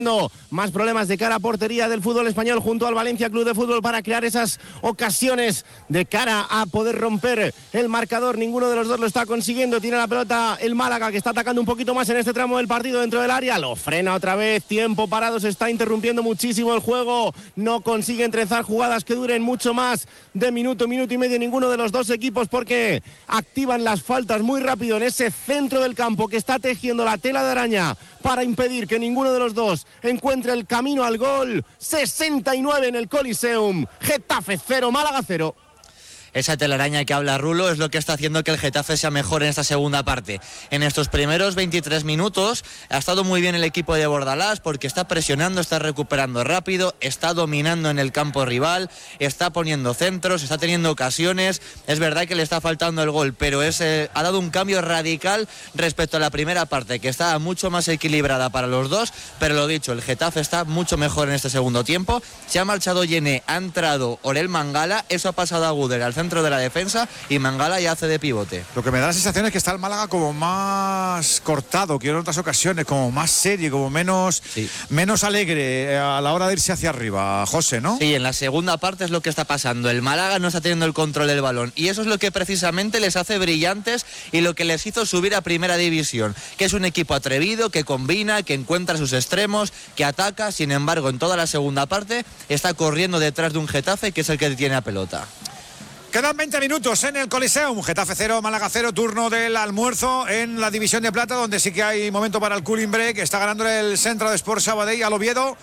Más problemas de cara a portería del fútbol español junto al Valencia Club de Fútbol para crear esas ocasiones de cara a poder romper el marcador. Ninguno de los dos lo está consiguiendo. Tiene la pelota el Málaga, que está atacando un poquito más en este tramo del partido dentro del área. Lo frena otra vez. Tiempo parado. Se está interrumpiendo muchísimo el juego. No consigue trenzar jugadas que duren mucho más de minuto y medio ninguno de los dos equipos, porque activan las faltas muy rápido en ese centro del campo que está tejiendo la tela de araña para impedir que ninguno de los dos encuentre el camino al gol. 69 en el Coliseum. Getafe 0, Málaga 0. Esa telaraña que habla Rulo es lo que está haciendo que el Getafe sea mejor en esta segunda parte. En estos primeros 23 minutos ha estado muy bien el equipo de Bordalás, porque está presionando, está recuperando rápido, está dominando en el campo rival, está poniendo centros, está teniendo ocasiones. Es verdad que le está faltando el gol, pero ha dado un cambio radical respecto a la primera parte, que estaba mucho más equilibrada para los dos. Pero lo dicho, el Getafe está mucho mejor en este segundo tiempo. Se ha marchado Yené, ha entrado Orel Mangala, eso ha pasado a Guder al centro de la defensa y Mangala ya hace de pivote. Lo que me da la sensación es que está el Málaga como más cortado que en otras ocasiones, como más serio, como menos alegre a la hora de irse hacia arriba, José, ¿no? Sí, en la segunda parte es lo que está pasando. El Málaga no está teniendo el control del balón y eso es lo que precisamente les hace brillantes y lo que les hizo subir a primera división, que es un equipo atrevido, que combina, que encuentra sus extremos, que ataca. Sin embargo, en toda la segunda parte está corriendo detrás de un Getafe que es el que tiene la pelota. Quedan 20 minutos en el Coliseum. Getafe 0, Málaga 0, turno del almuerzo en la división de plata, donde sí que hay momento para el cooling break. Está ganando el Centro de Sport Sabadell al Oviedo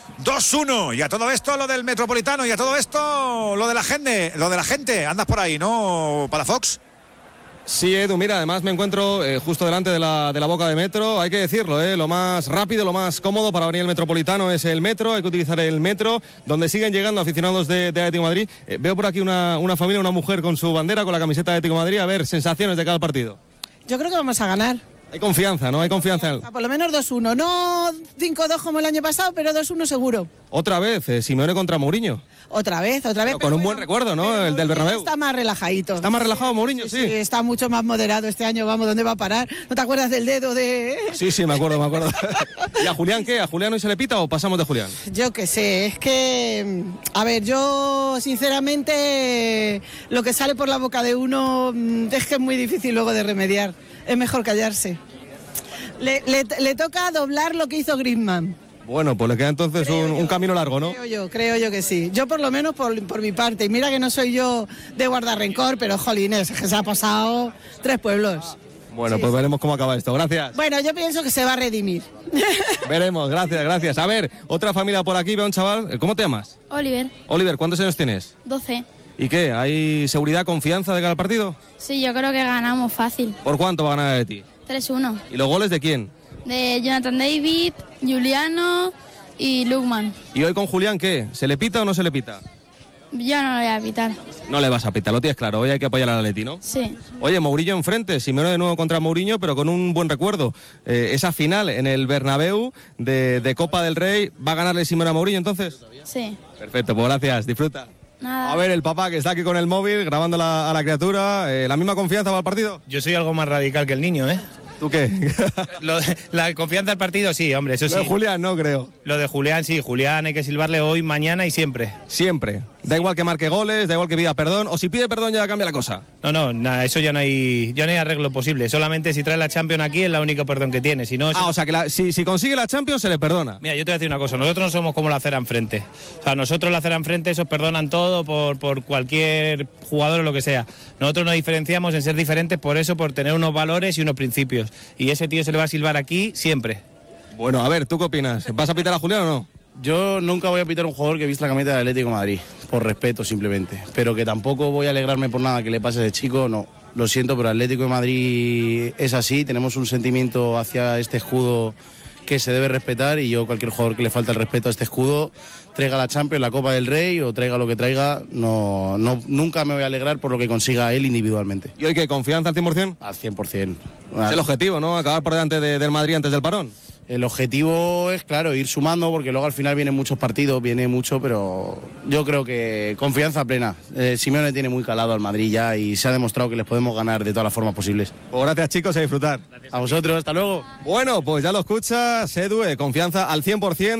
2-1. Y a todo esto lo del Metropolitano, y a todo esto lo de la gente. Andas por ahí, ¿no, Palafox? Sí, Edu, mira, además me encuentro justo delante de la boca de metro. Hay que decirlo, lo más rápido, lo más cómodo para venir al Metropolitano es el metro. Hay que utilizar el metro, donde siguen llegando aficionados de Atlético de Madrid. Veo por aquí una familia, una mujer con su bandera, con la camiseta de Atlético de Madrid. A ver, sensaciones de cada partido. Yo creo que vamos a ganar. Hay confianza, ¿no? Hay confianza. Por lo menos 2-1. No 5-2 como el año pasado, pero 2-1 seguro. Otra vez, Simeone contra Mourinho. Otra vez. Pero con un buen recuerdo, ¿no? El del Bernabéu. Está más relajadito. ¿Está más relajado Mourinho? Sí. Está mucho más moderado este año. Vamos, ¿dónde va a parar? ¿No te acuerdas del dedo de...? Sí, me acuerdo. ¿Y a Julián qué? ¿A Julián hoy se le pita o pasamos de Julián? Yo qué sé, es que... A ver, yo sinceramente lo que sale por la boca de uno es que es muy difícil luego de remediar. Es mejor callarse. Le toca doblar lo que hizo Griezmann. Bueno, pues le queda entonces un camino largo, ¿no? Creo yo que sí. Yo por lo menos por mi parte. Y mira que no soy yo de guardar rencor, pero jolines, es que se ha pasado 3 pueblos. Bueno, pues veremos cómo acaba esto. Gracias. Bueno, yo pienso que se va a redimir. Veremos, gracias. A ver, otra familia por aquí, veo un chaval. ¿Cómo te llamas? Oliver, ¿cuántos años tienes? 12. ¿Y qué? ¿Hay seguridad, confianza de cara al partido? Sí, yo creo que ganamos fácil. ¿Por cuánto va a ganar de ti? 3-1. ¿Y los goles de quién? De Jonathan David, Juliano y Lukman. ¿Y hoy con Julián qué? ¿Se le pita o no se le pita? Yo no le voy a pitar. No le vas a pitar, lo tienes claro. Hoy hay que apoyar al Atleti, ¿no? Sí. Oye, Mourinho enfrente, Simeone de nuevo contra Mourinho, pero con un buen recuerdo. Esa final en el Bernabéu de Copa del Rey, ¿va a ganarle Simeone a Mourinho entonces? Sí. Perfecto, pues gracias, disfruta. Nada. A ver, el papá que está aquí con el móvil, grabando a la criatura. ¿La misma confianza para el partido? Yo soy algo más radical que el niño, ¿eh? ¿Tú qué? La confianza del partido, sí, hombre, eso sí. Lo de Julián no, creo. Lo de Julián, sí. Julián hay que silbarle hoy, mañana y siempre. Siempre. Da igual que marque goles, da igual que pida perdón. O si pide perdón ya cambia la cosa. No, nada, eso ya no hay arreglo posible. Solamente si trae la Champions aquí es la única perdón que tiene. Si no, o sea que si consigue la Champions se le perdona. Mira, yo te voy a decir una cosa. Nosotros no somos como la acera enfrente. O sea, nosotros la acera enfrente, esos perdonan todo por cualquier jugador o lo que sea. Nosotros nos diferenciamos en ser diferentes por eso, por tener unos valores y unos principios. Y ese tío se le va a silbar aquí siempre. Bueno, a ver, ¿tú qué opinas? ¿Vas a pitar a Julián o no? Yo nunca voy a pitar a un jugador que viste la camiseta del Atlético de Madrid, por respeto simplemente. Pero que tampoco voy a alegrarme por nada que le pase de chico, no. Lo siento, pero el Atlético de Madrid es así. Tenemos un sentimiento hacia este escudo que se debe respetar, y yo, cualquier jugador que le falta el respeto a este escudo, traiga la Champions, la Copa del Rey o traiga lo que traiga, nunca me voy a alegrar por lo que consiga él individualmente. ¿Y hoy qué? ¿Confianza al 100%? Al 100%. Es el objetivo, ¿no? Acabar por delante del Madrid antes del parón. El objetivo es, claro, ir sumando, porque luego al final vienen muchos partidos, viene mucho, pero yo creo que confianza plena. Simeone tiene muy calado al Madrid ya y se ha demostrado que les podemos ganar de todas las formas posibles. Pues gracias, chicos, a disfrutar. A vosotros, hasta luego. Bueno, pues ya lo escuchas, Edu, confianza al 100%.